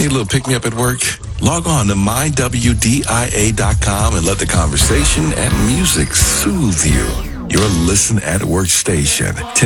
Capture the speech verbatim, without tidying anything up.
Need a little pick-me-up at work? Log on to my w d i a dot com and let the conversation and music soothe you. Your Listen at Work station.